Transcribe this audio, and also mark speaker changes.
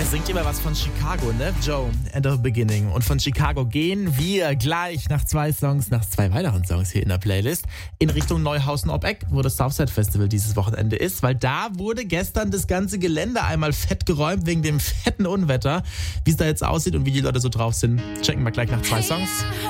Speaker 1: Er singt immer was von Chicago, ne? Joe, End of Beginning. Und von Chicago gehen wir gleich nach 2 weiteren Songs hier in der Playlist in Richtung Neuhausen-ob-Eck, wo das Southside Festival dieses Wochenende ist, weil da wurde gestern das ganze Gelände einmal fett geräumt wegen dem fetten Unwetter. Wie es da jetzt aussieht und wie die Leute so drauf sind, checken wir gleich nach 2 Songs.